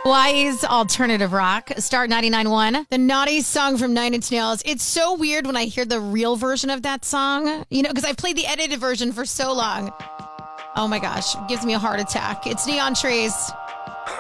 Hawaii's alternative rock, Start 99.1. The Naughty song from Nine Inch Nails. It's so weird when I hear the real version of that song, because I played the edited version for so long. Oh my gosh, it gives me a heart attack. It's Neon Trees.